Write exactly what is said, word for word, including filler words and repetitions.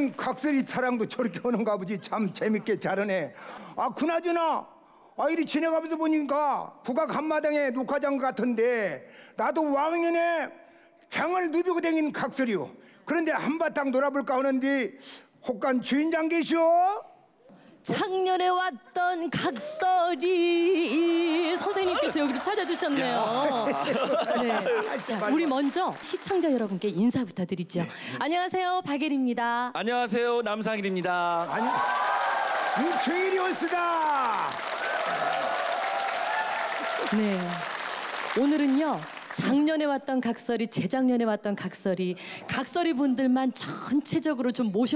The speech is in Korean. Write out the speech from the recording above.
이런 각설이 타랑도 저렇게 오는가 보지. 참 재밌게 잘하네. 아 그나저나 아 이리 지나가면서 보니까 국악 한마당에 녹화장 같은데 나도 왕년에 장을 누비고 다닌 각설이요. 그런데 한바탕 놀아볼까 하는데 혹간 주인장 계시오? 작년에 왔던 각설이 선생님께서 여기로 찾아주셨네요. 네. 자, 우리 먼저 시청자 여러분께 인사부터 드리죠. 안녕하세요, 박예리입니다. 안녕하세요, 남상일입니다. 아니 유채일이 올스다. 네. 오늘은요. 작년에 왔던 각설이, 재작년에 왔던 각설이, 각설이 분들만 전체적으로 좀 모셔